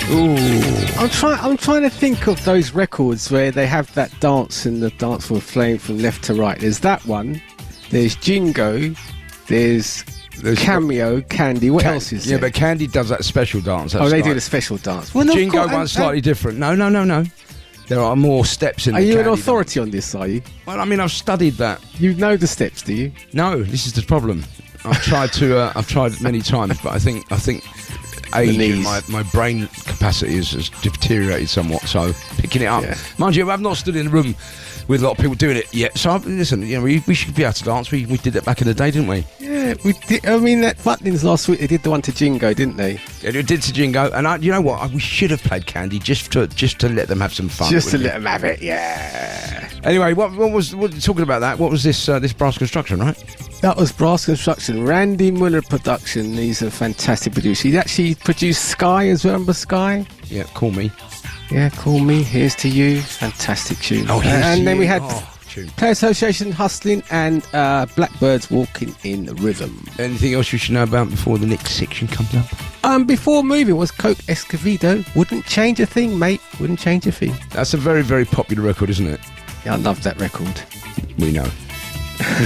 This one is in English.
I'm trying to think of those records where they have that dance and the dance floor playing from left to right. There's that one. There's Jingo. There's Cameo, Candy. What else is there? Yeah, but Candy does that special dance. They do the special dance. Well, Jingo one's slightly different. No. There are more steps in the Candy. Are you an authority on this, are you? Well, I mean, I've studied that. You know the steps, do you? No, this is the problem. I've tried many times, but I think age and my brain capacity has deteriorated somewhat. So picking it up, mind you, I've not stood in a room with a lot of people doing it yet. So listen, we should be able to dance. We did that back in the day, didn't we? Yeah, we did. I mean, that Butlins last week, they did the one to Jingo, didn't they? Yeah, they did to Jingo, and you know what? We should have played Candy just to let them have some fun. Just to let them have it, yeah. Anyway, what talking about that? What was this Brass Construction, right? That was Brass Construction. Randy Muller production. He's a fantastic producer. He actually produced Sky as well. Remember Sky? Yeah, Call Me. Yeah, Call Me. Here's to You. Fantastic tune. Oh, and then we had Play Association, Hustling, and Blackbirds Walking in Rhythm. Anything else you should know about before the next section comes up? Before moving was Coke Escovedo. Wouldn't change a thing, mate. Wouldn't change a thing. That's a very, very popular record, isn't it? Yeah, I love that record. We know.